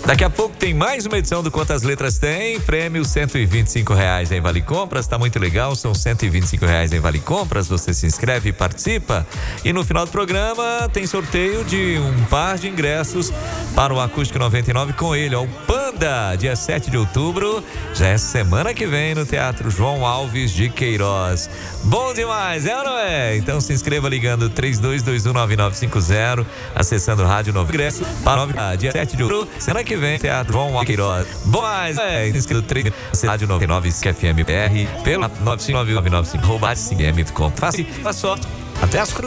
Daqui a pouco tem mais uma edição do Quantas Letras Tem, prêmio R$125 em Vale Compras, tá muito legal, são R$125 em Vale Compras, você se inscreve e participa. E no final do programa tem sorteio de um par de ingressos para o Acústico 99 com ele, ó, o Panda, dia 7 de outubro, já é semana que vem no Teatro João Alves de Queiroz. Bom demais, é ou não é? Então se inscreva ligando 32219950, acessando o Rádio Novo Ingresso para dia 7 de outubro, semana que vem, Teatro João Alves de Queiroz. Bom mais, inscrito 3 Rádio 99 FM BR pelo 95995@cgm.com. Faça sorte. Até as